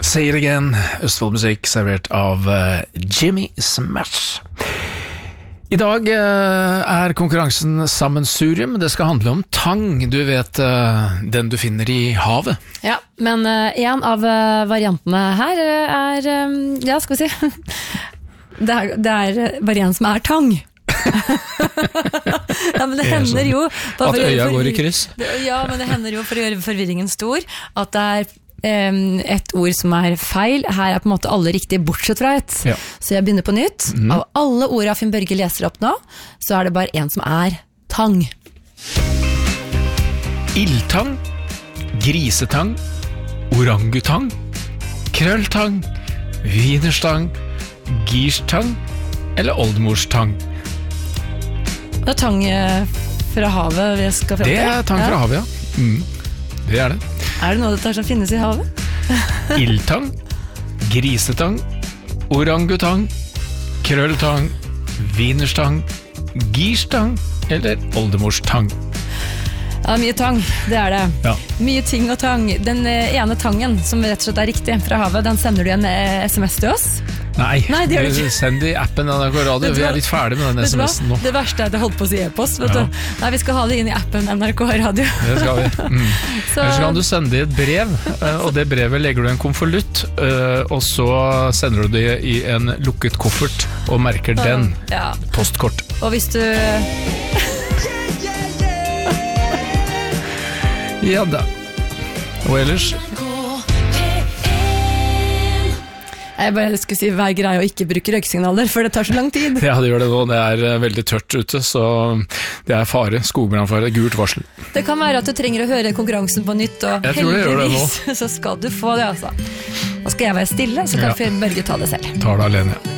Say It Again, Østfoldmusikk servert av Jimmy Smash. I dag er konkurransen sammensurium. Det skal handle om tang, du vet, den du finner i havet. Ja, men en av variantene her er, ja, skal vi si, det er variant som er tang. Ja, men det hender jo at øya går i kryss. Ja, men det hender jo for å gjøre forvirringen stor at det er et ord som er feil. Her er på en måte alle riktige bortsett fra et. Ja. Så jeg begynner på nytt. Av alle ordene Finn Børge leser opp nå, så er det bare en som er tang. Ildtang, grisetang, orangutang, krølltang, wienerstang, gierstang eller oldemorstang. Det er tang fra havet vi skal frem til. Det er tang fra havet, ja. Det er det. Er det noe dette som finnes i havet? Ildtang, grisetang, orangutang, krølltang, wienerstang, gierstang eller oldemorstang. Ja, mye tang, det er det. Ja. Mye ting og tang. Den ene tangen som rett og slett er riktig fra havet, den sender du en SMS til oss. Nei, det gjør du ikke. Send i appen NRK Radio. Vi er litt ferdig med den SMS-en nå. Det verste er at jeg holdt på å si e-post, vet du. Nei, vi skal ha det inn i appen NRK Radio. Det skal vi. Ellers kan du sende et brev, og det brevet legger du i en konvolutt, og så sender du det i en lukket koffert og merker den. Ja. Postkort. Og hvis du... Ja da. Og ellers... Jeg bare skulle si vær grei og ikke bruke røyksignaler, for det tar så lang tid. Ja, det gjør det nå. Det er veldig tørt ute, så det er fare, skogbrannfare, gult varsel. Det kan være at du trenger å høre konkurransen på nytt, og heldigvis så skal du få det, altså. Da skal jeg være stille, så kan Finn Børge ta det selv. Tar det alene.